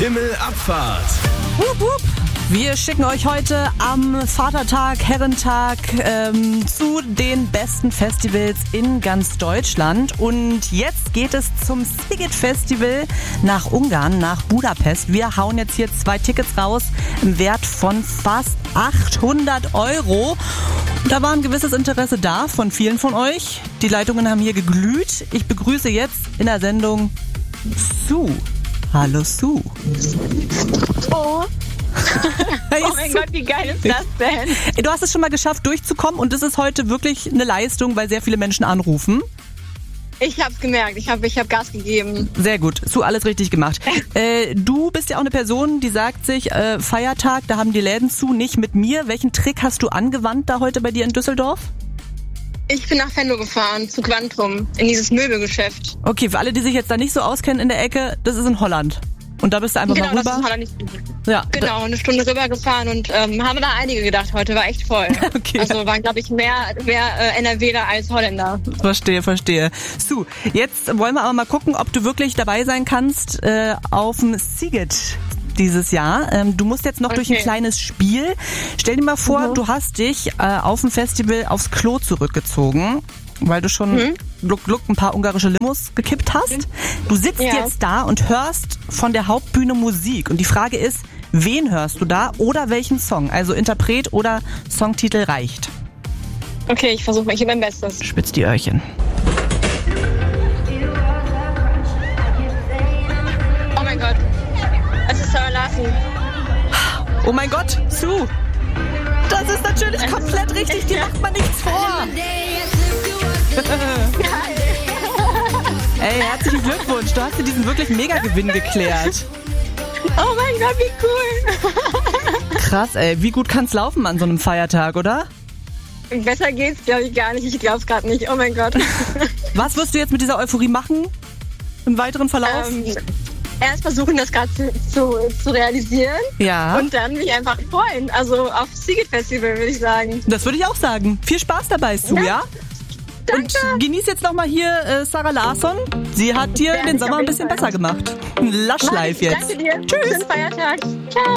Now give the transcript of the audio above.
Himmelabfahrt. Wupp, wupp. Wir schicken euch heute am Vatertag, Herrentag zu den besten Festivals in ganz Deutschland. Und jetzt geht es zum Sziget Festival nach Ungarn, nach Budapest. Wir hauen jetzt hier 2 Tickets raus im Wert von fast 800 €. Da war ein gewisses Interesse da von vielen von euch. Die Leitungen haben hier geglüht. Ich begrüße jetzt in der Sendung Sue. Hallo Sue. Oh. Hey, Oh mein Gott, wie geil ist das denn? Du hast es schon mal geschafft, durchzukommen, und das ist heute wirklich eine Leistung, weil sehr viele Menschen anrufen. Ich hab's gemerkt, ich hab Gas gegeben. Sehr gut, Sue, alles richtig gemacht. Du bist ja auch eine Person, die sagt sich, Feiertag, da haben die Läden zu, nicht mit mir. Welchen Trick hast du angewandt da heute bei dir in Düsseldorf? Ich bin nach Venlo gefahren, zu Quantrum, in dieses Möbelgeschäft. Okay, für alle, die sich jetzt da nicht so auskennen in der Ecke, das ist in Holland. Und da bist du einfach mal rüber. Das ist Holland nicht. Ja, genau, eine Stunde rüber gefahren und haben da einige gedacht, heute war echt voll. Okay. Also waren, glaube ich, mehr NRWler als Holländer. Verstehe. Sue, jetzt wollen wir aber mal gucken, ob du wirklich dabei sein kannst auf dem Sziget dieses Jahr. Du musst jetzt noch durch ein kleines Spiel. Stell dir mal vor, du hast dich auf dem Festival aufs Klo zurückgezogen, weil du schon gluck ein paar ungarische Limos gekippt hast. Du sitzt jetzt da und hörst von der Hauptbühne Musik. Und die Frage ist, wen hörst du da oder welchen Song? Also Interpret oder Songtitel reicht. Okay, ich versuche mal hier mein Bestes. Spitz die Öhrchen. Oh mein Gott, es ist Sarah Larson. Oh mein Gott, Sue! Das ist natürlich komplett richtig, dir macht man nichts vor. Ey, herzlichen Glückwunsch, du hast dir diesen wirklich Mega-Gewinn geklärt. Oh mein Gott, wie cool. Krass, ey, wie gut kann's laufen an so einem Feiertag, oder? Besser geht's, glaube ich, gar nicht. Ich glaube es gerade nicht. Oh mein Gott. Was wirst du jetzt mit dieser Euphorie machen im weiteren Verlauf? Erst versuchen, das gerade zu realisieren. Ja. Und dann mich einfach freuen. Also auf Sziget Festival, würde ich sagen. Das würde ich auch sagen. Viel Spaß dabei, Sue, ja? Danke. Und genieß jetzt nochmal hier Sarah Larson. Sie hat dir den Sommer ein bisschen besser gemacht. Lush Life jetzt. Danke dir. Tschüss. Schönen Feiertag. Ciao.